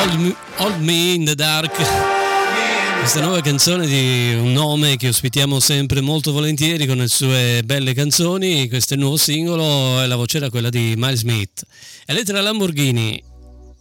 Hold Me in the Dark, questa nuova canzone di un nome che ospitiamo sempre molto volentieri con le sue belle canzoni. Questo è il nuovo singolo e la voce era quella di Miles Smith. Elettra Lamborghini